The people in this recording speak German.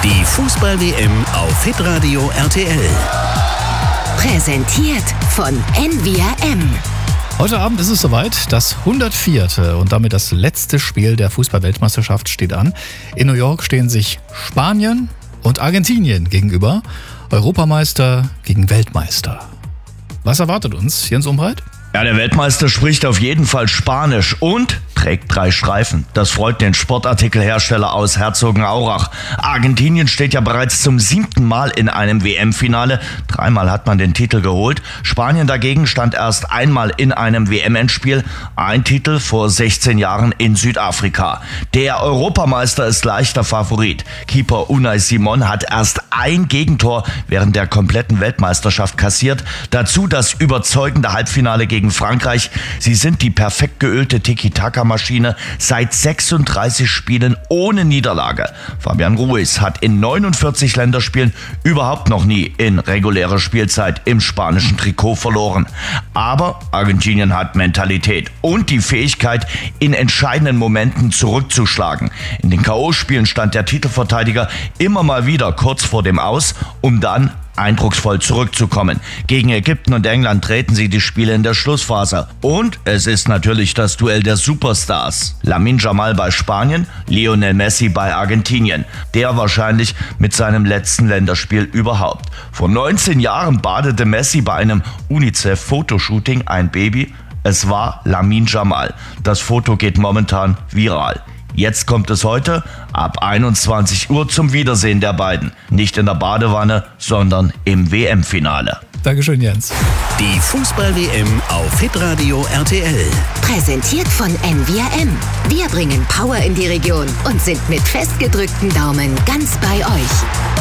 Die Fußball-WM auf Hitradio RTL. Präsentiert von NVRM. Heute Abend ist es soweit, das 104. und damit das letzte Spiel der Fußball-Weltmeisterschaft steht an. In New York stehen sich Spanien und Argentinien gegenüber. Europameister gegen Weltmeister. Was erwartet uns, Jens Umbreit? Ja, der Weltmeister spricht auf jeden Fall Spanisch und trägt 3 Streifen. Das freut den Sportartikelhersteller aus Herzogenaurach. Argentinien steht ja bereits zum 7. Mal in einem WM-Finale. 3-mal hat man den Titel geholt. Spanien dagegen stand erst einmal in einem WM-Endspiel. Ein Titel vor 16 Jahren in Südafrika. Der Europameister ist leichter Favorit. Keeper Unai Simon hat erst ein Gegentor während der kompletten Weltmeisterschaft kassiert. Dazu das überzeugende Halbfinale gegen Frankreich. Sie sind die perfekt geölte Tiki-Taka-Maschine seit 36 Spielen ohne Niederlage. Fabian Ruiz hat in 49 Länderspielen überhaupt noch nie in regulärer Spielzeit im spanischen Trikot verloren. Aber Argentinien hat Mentalität und die Fähigkeit, in entscheidenden Momenten zurückzuschlagen. In den K.O.-Spielen stand der Titelverteidiger immer mal wieder kurz vor dem Aus, um dann eindrucksvoll zurückzukommen. Gegen Ägypten und England treten sie die Spiele in der Schlussphase. Und es ist natürlich das Duell der Superstars. Lamine Yamal bei Spanien, Lionel Messi bei Argentinien. Der wahrscheinlich mit seinem letzten Länderspiel überhaupt. Vor 19 Jahren badete Messi bei einem UNICEF-Fotoshooting ein Baby. Es war Lamine Yamal. Das Foto geht momentan viral. Jetzt kommt es heute ab 21 Uhr zum Wiedersehen der beiden. Nicht in der Badewanne, sondern im WM-Finale. Dankeschön, Jens. Die Fußball-WM auf Hitradio RTL. Präsentiert von NVRM. Wir bringen Power in die Region und sind mit festgedrückten Daumen ganz bei euch.